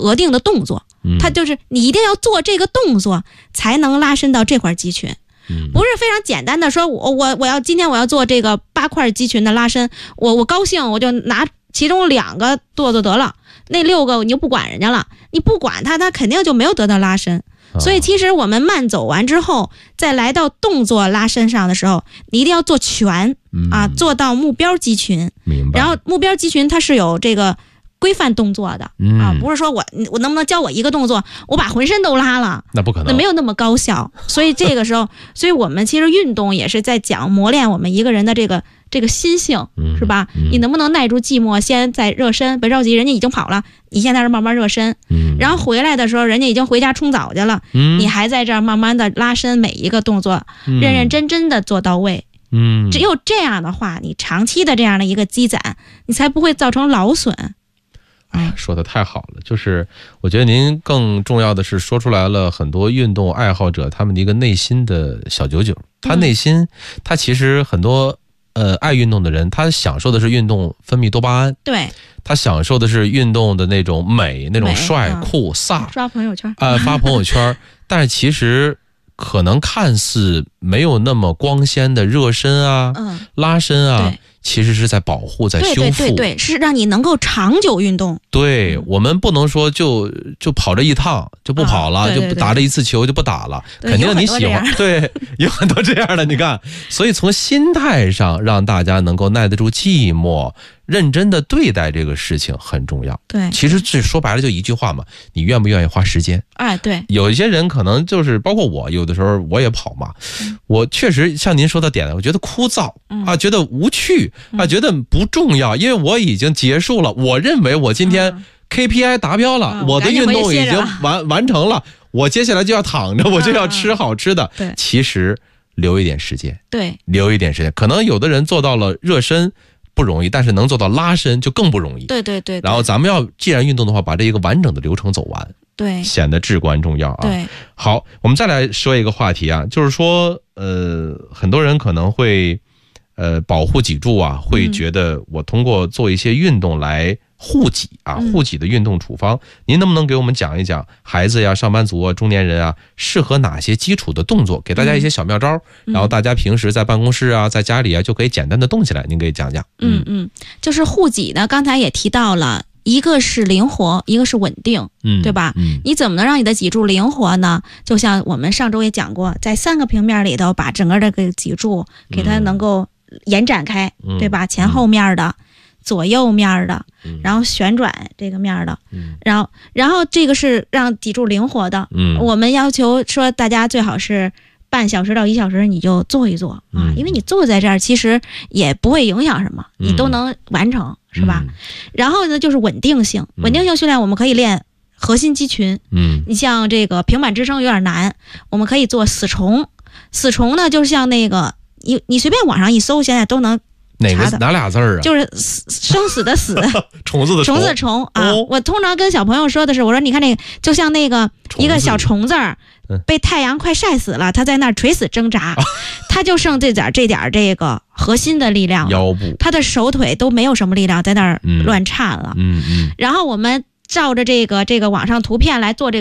额定的动作，它就是你一定要做这个动作才能拉伸到这块肌群。不是非常简单的说今天我要做这个8块肌群的拉伸，我高兴我就拿其中2个做得了，那6个你就不管人家了，你不管它肯定就没有得到拉伸。所以其实我们慢走完之后，再来到动作拉伸上的时候，你一定要做全做到目标肌群。 明白。 然后目标肌群它是有这个规范动作的不是说我能不能教我一个动作，我把浑身都拉了， 那不可能， 那没有那么高效。所以这个时候，所以我们其实运动也是在讲磨练我们一个人的这个心性，是吧？你能不能耐住寂寞，先在热身，别着急，人家已经跑了，你现在是慢慢热身，然后回来的时候，人家已经回家冲澡去了，你还在这儿慢慢的拉伸每一个动作，认认真真的做到位。只有这样的话，你长期的这样的一个积攒，你才不会造成劳损。 哎呀，说的太好了，就是我觉得您更重要的是说出来了很多运动爱好者他们的一个内心的小九九。他内心他其实很多爱运动的人，他享受的是运动分泌多巴胺， 对， 他享受的是运动的那种美，那种帅酷飒， 刷朋友圈发朋友圈。但是其实可能看似没有那么光鲜的热身拉伸其实是在保护，在修复， 对，是让你能够长久运动。 对，我们不能说就跑这一趟就不跑了，就打这一次球就不打了，肯定你喜欢，对，有很多这样的，你看，所以从心态上让大家能够耐得住寂寞，认真的对待这个事情很重要。 对， 其实这说白了就一句话嘛，你愿不愿意花时间？ 对， 有一些人可能就是包括我，有的时候我也跑嘛，我确实像您说的点，我觉得枯燥觉得无趣觉得不重要，因为我已经结束了，我认为我今天 KPI 达标了，我的运动已经完成了，我接下来就要躺着，我就要吃好吃的。其实留一点时间，对，留一点时间，可能有的人做到了热身不容易，但是能做到拉伸就更不容易。对。然后咱们要既然运动的话，把这一个完整的流程走完，对，显得至关重要对，好，我们再来说一个话题就是说很多人可能会保护脊柱会觉得我通过做一些运动来护脊护脊的运动处方，您能不能给我们讲一讲孩子上班族中年人适合哪些基础的动作，给大家一些小妙招，然后大家平时在办公室在家里就可以简单的动起来，您可以讲讲。 就是护脊呢，刚才也提到了，一个是灵活，一个是稳定，对吧？你怎么能让你的脊柱灵活呢？就像我们上周也讲过，在3个平面里头把整个这个脊柱给它能够延展开，对吧？前后面的，左右面的，然后旋转这个面的，然后这个是让脊柱灵活的。我们要求说大家最好是半小时到1小时你就做一做因为你坐在这儿其实也不会影响什么，你都能完成，是吧？然后呢就是稳定性训练，我们可以练核心肌群。你像这个平板支撑有点难，我们可以做死虫呢，就是像那个你随便网上一搜，现在都能哪俩字就是生死的死虫子的虫我通常跟小朋友说的是，我说你看那个就像那个一个小虫子被太阳快晒死了，他在那儿垂死挣扎他就剩这点这个核心的力量，腰部，他的手腿都没有什么力量，在那儿乱颤了。然后我们照着这个网上图片来做这个